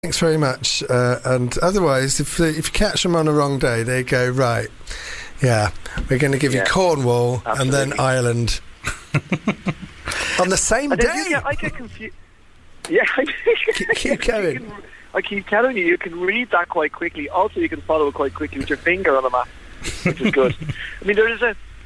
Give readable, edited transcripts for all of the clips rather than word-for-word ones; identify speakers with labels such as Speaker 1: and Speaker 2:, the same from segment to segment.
Speaker 1: Thanks very much. And otherwise, if you catch them on a wrong day, they go, right, yeah, we're going to give you Cornwall and then Ireland on the same day.
Speaker 2: I get confused. Yeah,
Speaker 1: keep going.
Speaker 2: I keep telling you, you can read that quite quickly. Also, you can follow it quite quickly with your finger on the map, which is good. I mean, there's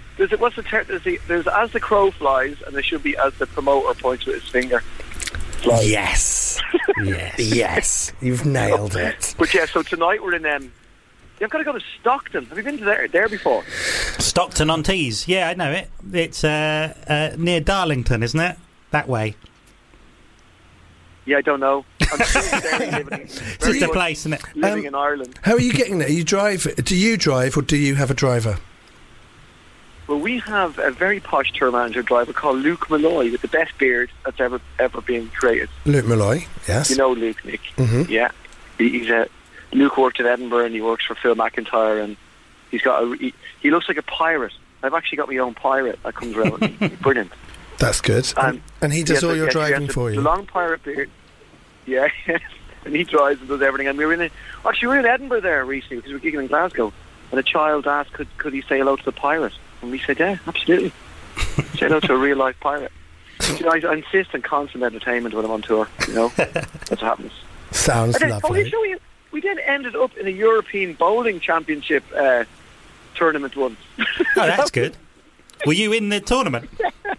Speaker 2: as the crow flies, and there should be as the promoter points with his finger. Flies.
Speaker 1: Yes, yes, you've nailed it.
Speaker 2: But yeah, so tonight we're in. You've got to go to Stockton. Have you been to there before?
Speaker 3: Stockton-on-Tees. Yeah, I know it. It's near Darlington, isn't it? That way.
Speaker 2: Yeah, I don't know. I'm still there living.
Speaker 3: It's just a place, isn't it?
Speaker 2: Living in Ireland.
Speaker 1: How are you getting there? Do you drive, or do you have a driver?
Speaker 2: Well, we have a very posh tour manager driver called Luke Malloy with the best beard that's ever been created.
Speaker 1: Luke Malloy, yes.
Speaker 2: You know Luke, Nick.
Speaker 1: Mm-hmm.
Speaker 2: Yeah. Luke worked at Edinburgh and he works for Phil McIntyre, and he's got he looks like a pirate. I've actually got my own pirate that comes around. He's brilliant.
Speaker 1: That's good. And he does all your driving for you.
Speaker 2: The long pirate beard. Yeah, and he drives and does everything. And we were in Edinburgh there recently because we were gigging in Glasgow, and a child asked, could he say hello to the pirate? And we said, yeah, absolutely. Say hello to a real life pirate. You know, I insist on constant entertainment when I'm on tour. You know, that's what happens.
Speaker 1: Sounds lovely.
Speaker 2: We then ended up in a European bowling championship tournament once.
Speaker 3: Oh, that's good. Were you in the tournament?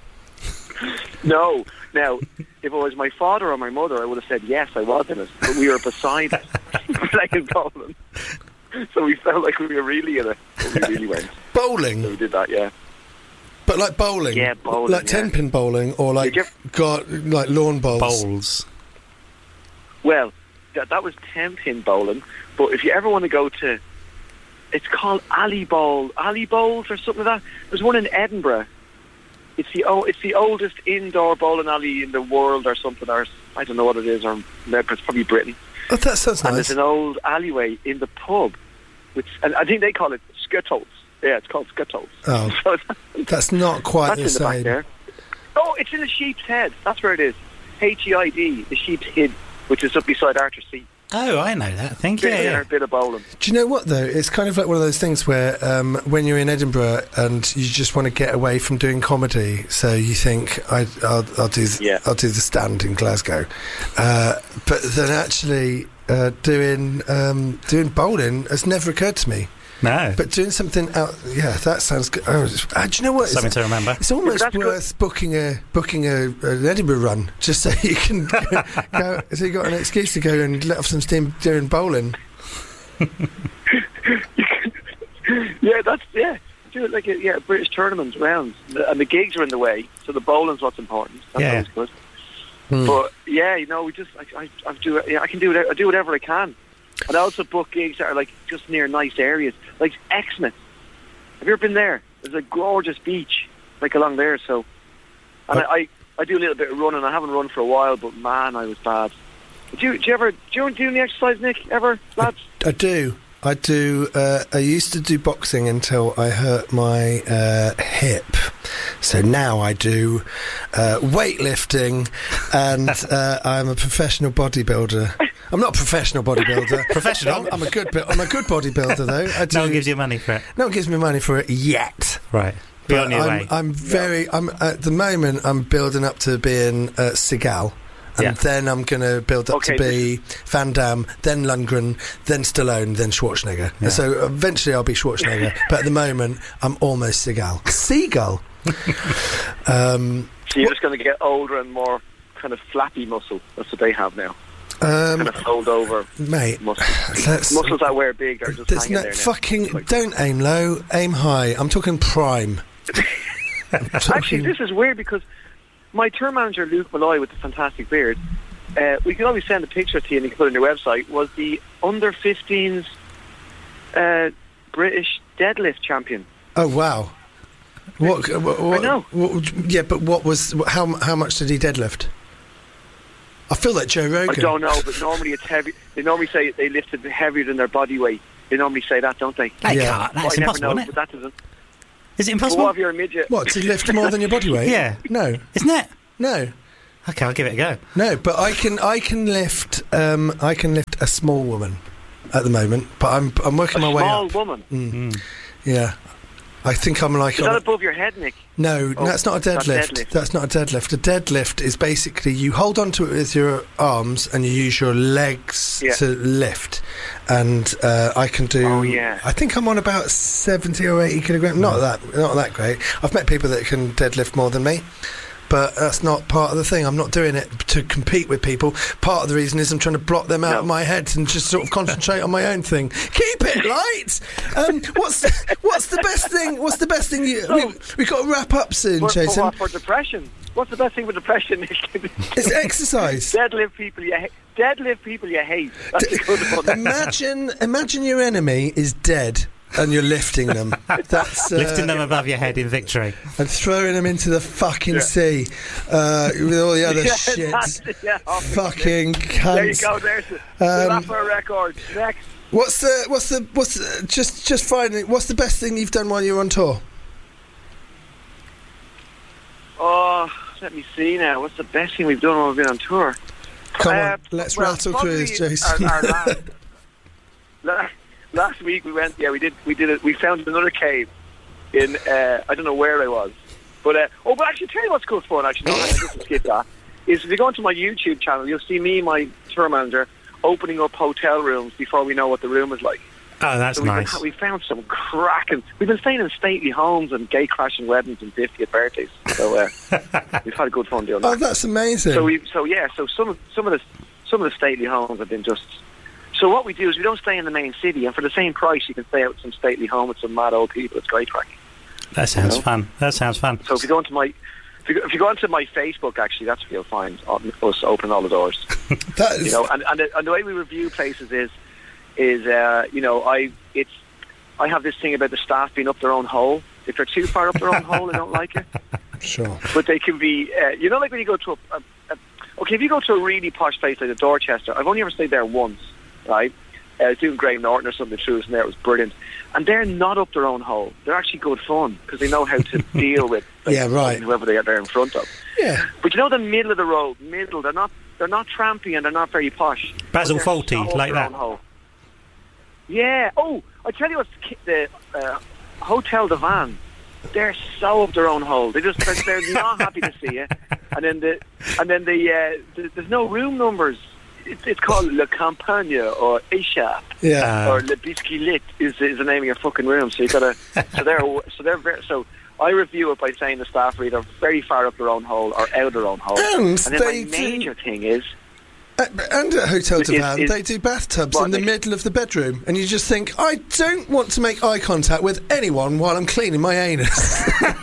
Speaker 2: No. Now, if it was my father or my mother, I would have said yes, I was in it. But we were beside it, playing bowling. So we felt like we were really in it. But we really went.
Speaker 1: Bowling?
Speaker 2: So we did that, yeah.
Speaker 1: But like bowling?
Speaker 2: Yeah, bowling.
Speaker 1: Like 10-pin bowling, or like like lawn bowls?
Speaker 3: Bowls.
Speaker 2: Well, that was 10-pin bowling. But if you ever want to go to... It's called Alley Bowls or something like that. There's one in Edinburgh. It's the oldest indoor bowling alley in the world or something, or I don't know what it is, or it's probably Britain.
Speaker 1: Oh, that sounds nice.
Speaker 2: And there's an old alleyway in the pub, and I think they call it Skittles. Yeah, it's called Skittles.
Speaker 1: Oh, so that's not quite the same.
Speaker 2: Back there. Oh, it's in the Sheep's Head. That's where it is. H-E-I-D, the Sheep's Head, which is up beside Arthur Seat.
Speaker 3: Oh, I know that. Thank you.
Speaker 2: Yeah. A bit of bowling.
Speaker 1: Do you know what, though? It's kind of like one of those things where when you're in Edinburgh and you just want to get away from doing comedy, so you think, I'll do the stand in Glasgow. But then actually doing bowling has never occurred to me.
Speaker 3: No.
Speaker 1: But doing something out, that sounds good. Do you know what?
Speaker 3: Something to remember.
Speaker 1: It's almost worth booking an Edinburgh run, just so you can go. So you got an excuse to go and let off some steam doing bowling. Do it like a British tournament rounds, and the gigs are in the way, so the bowling's what's important. That's always good. But we just I can do it. I do whatever I can. And I also book gigs that are like just near nice areas, like Exmouth. Have you ever been there? There's a gorgeous beach, like along there. So, and I do a little bit of running. I haven't run for a while, but man, I was bad. Do you ever do any exercise, Nick? Ever, lads? I do. I used to do boxing until I hurt my hip. So now I do weightlifting, and I'm a professional bodybuilder. I'm not a professional bodybuilder.
Speaker 3: Professional?
Speaker 1: I'm a good bodybuilder, though.
Speaker 3: No one gives you money for it.
Speaker 1: No one gives me money for it yet.
Speaker 3: Right. Be on your way.
Speaker 1: I'm at the moment, I'm building up to being Seagal. And then I'm going to build up to be Van Damme, then Lundgren, then Stallone, then Schwarzenegger. Yeah. So eventually I'll be Schwarzenegger. But at the moment, I'm almost Seagal. Seagull!
Speaker 2: So you're just going to get older and more kind of flappy muscle. That's what they have now. Kind of fold over,
Speaker 1: mate.
Speaker 2: Muscles that wear big are just hanging there now.
Speaker 1: Don't aim low, aim high. I'm talking prime.
Speaker 2: Actually, this is weird because my tour manager, Luke Malloy, with the fantastic beard, we can always send a picture to you and you can put it on your website, was the under-15s British deadlift champion.
Speaker 1: Oh, wow. What,
Speaker 2: I know.
Speaker 1: But what was... How much did he deadlift? I feel like Joe Rogan.
Speaker 2: I don't know, but normally it's heavy. They normally say they lifted heavier than their body weight. They normally say that, don't they?
Speaker 3: They can't. That's impossible, isn't it?
Speaker 2: But that doesn't.
Speaker 3: Is it impossible?
Speaker 2: What if you're a midget?
Speaker 1: What, to lift more than your body weight?
Speaker 3: Yeah.
Speaker 1: No.
Speaker 3: Isn't it?
Speaker 1: No.
Speaker 3: Okay, I'll give it a go.
Speaker 4: No, but I can lift a small woman at the moment, but I'm working my way up.
Speaker 2: Small woman.
Speaker 4: Yeah. I think I'm like...
Speaker 2: Is that above your head, Nick?
Speaker 4: No, that's not a deadlift. That's not a deadlift. A deadlift is basically you hold onto it with your arms and you use your legs to lift. And I can do...
Speaker 2: Oh, yeah.
Speaker 4: I think I'm on about 70 or 80 kilograms. Not that great. I've met people that can deadlift more than me. But that's not part of the thing. I'm not doing it to compete with people. Part of the reason is I'm trying to block them out of my head and just sort of concentrate on my own thing. Keep it light. What's the best thing? What's the best thing? We've got to wrap up soon, Jason.
Speaker 2: For depression. What's the best thing for depression, Nick?
Speaker 4: It's exercise.
Speaker 2: Deadlift people you hate. That's a good one.
Speaker 4: Imagine your enemy is dead. And you're lifting them. That's
Speaker 3: lifting them above your head in victory.
Speaker 4: And throwing them into the fucking sea with all the other shit. Fucking cunts.
Speaker 2: There you go. There's the for a record. Next.
Speaker 4: What's the just finally? What's the best thing you've done while you're on tour?
Speaker 2: Oh, let me see now. What's the best thing we've done while we've been on tour?
Speaker 4: Come on, let's rattle through this, Jason.
Speaker 2: Last week we went. Yeah, we did it. We found another cave in. I don't know where I was, but actually, tell you what's good fun. Actually, no, I just skip that. Is if you go onto my YouTube channel, you'll see me, my tour manager, opening up hotel rooms before we know what the room is like.
Speaker 3: Oh, that's nice.
Speaker 2: We found some cracking. We've been staying in stately homes and gay crashing weddings and 50th birthdays. So we've had a good fun doing that.
Speaker 4: Oh, that's amazing.
Speaker 2: So some of the stately homes have been just. So what we do is we don't stay in the main city, and for the same price, you can stay out with some stately home with some mad old people. It's great crack.
Speaker 3: That sounds fun. So
Speaker 2: if you go onto my Facebook, actually, that's where you'll find us open all the doors.
Speaker 4: That is...
Speaker 2: and the way we review places is I have this thing about the staff being up their own hole. If they're too far up their own hole, I don't like it.
Speaker 4: Sure.
Speaker 2: But they can be, like when you go to if you go to a really posh place like the Dorchester, I've only ever stayed there once. Right, I was doing Graham Norton or something through us, and there it was brilliant. And they're not up their own hole; they're actually good fun because they know how to deal with whoever they are there in front of.
Speaker 4: Yeah,
Speaker 2: but the middle of the road, they're not trampy and they're not very posh.
Speaker 3: Basil Fawlty, like that.
Speaker 2: Yeah. Oh, I tell you what, the Hotel de Van. They're so up their own hole. They're not happy to see you. And then there's no room numbers. It's called Le Campagne or Échappe.
Speaker 4: Yeah.
Speaker 2: Or Le Biscuit is the name of your fucking room. So you gotta. So I review it by saying the staff are either very far up their own hole or out of their own hole.
Speaker 4: And
Speaker 2: then my major thing is.
Speaker 4: And at Hotel de Van, they do bathtubs in the middle of the bedroom, and you just think, I don't want to make eye contact with anyone while I'm cleaning my anus.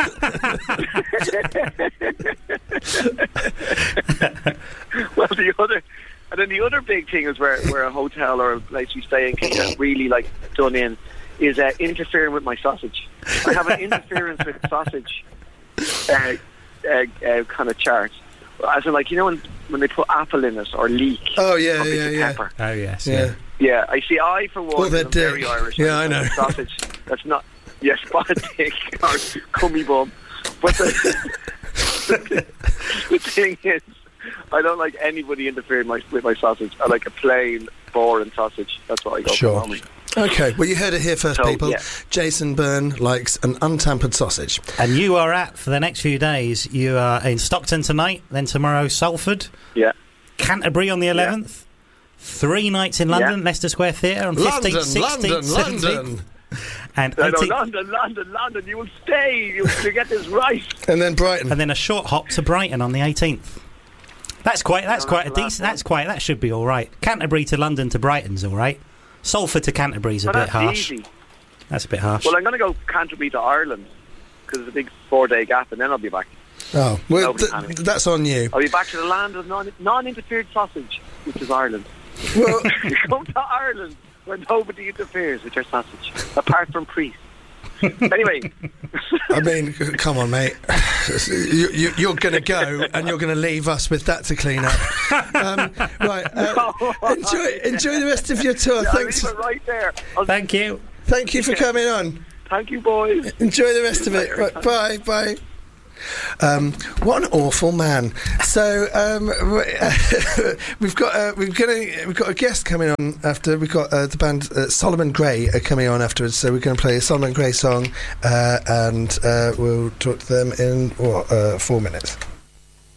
Speaker 2: Well, the other big thing is where a hotel or a place we stay in can get really done in is interfering with my sausage. I have an interference with sausage kind of chart. As in, when they put apple in it or leek.
Speaker 4: Oh yeah,
Speaker 2: pepper.
Speaker 3: Oh yes,
Speaker 2: yeah. I see. I for one,
Speaker 4: I'm
Speaker 2: very Irish.
Speaker 4: Yeah, I know.
Speaker 2: Sausage. That's not. Yes, spotted dick or cummy bum. But the thing is, I don't like anybody interfering with my sausage. I like a plain, boring sausage. That's what I go for.
Speaker 4: Okay, well, you heard it here first, people. Yeah. Jason Byrne likes an untampered sausage.
Speaker 3: And you are for the next few days, you are in Stockton tonight, then tomorrow Salford.
Speaker 2: Yeah.
Speaker 3: Canterbury on the 11th. Yeah. 3 nights in London, Leicester Square Theatre on 15th, 16th, 17th. And
Speaker 2: London, you will stay. You will get this right.
Speaker 4: And then Brighton.
Speaker 3: And then a short hop to Brighton on the 18th. That should be all right. Canterbury to London to Brighton's all right. Salford to Canterbury's a bit harsh.
Speaker 2: Easy.
Speaker 3: That's a bit harsh.
Speaker 2: Well, I'm going to go Canterbury to Ireland because it's a big 4-day gap, and then I'll be back.
Speaker 4: Oh, well, that's on you.
Speaker 2: I'll be back to the land of non-interfered sausage, which is Ireland.
Speaker 4: Well,
Speaker 2: you come to Ireland where nobody interferes with your sausage, apart from priests. Anyway.
Speaker 4: I mean, come on, mate. You're going to go and you're going to leave us with that to clean up. Right. Enjoy the rest of your tour.
Speaker 2: Yeah,
Speaker 4: Thanks.
Speaker 2: I'll leave it right there.
Speaker 3: Thank you.
Speaker 4: Thank you for coming on.
Speaker 2: Thank you, boys.
Speaker 4: Enjoy the rest of it. Right, bye. What an awful man. So we've got a guest coming on after. We've got the band Solomon Gray are coming on afterwards. So we're going to play a Solomon Gray song, and we'll talk to them in 4 minutes.